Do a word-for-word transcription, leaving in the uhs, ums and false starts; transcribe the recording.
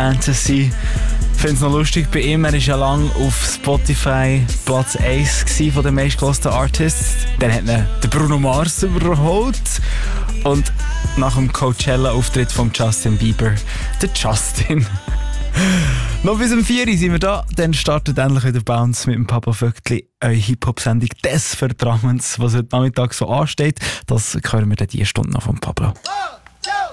Fantasy. Ich finde es noch lustig bei ihm, er war ja lange auf Spotify Platz eins von den meistgehörten Artists. Dann hat er den Bruno Mars überholt. Und nach dem Coachella-Auftritt von Justin Bieber, der Justin. Noch bis um vier Uhr sind wir da, dann startet endlich wieder Bounce mit dem Papa Vögtli, eure Hip-Hop-Sendung des Vertrauens, was heute Nachmittag so ansteht. Das hören wir dann diese Stunde noch vom Pablo.